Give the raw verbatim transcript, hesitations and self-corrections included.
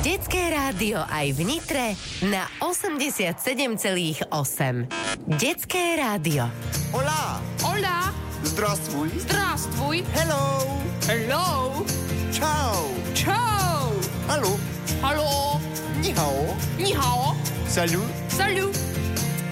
Detské rádio aj v Nitre na osemdesiatsedem celá osem. Detské rádio. Hola. Hola. Здравствуй. Здравствуй. Hello. Hello. Ciao. Ciao. Hallo. Hallo. Ni hao. Ni hao. Salut. Salut.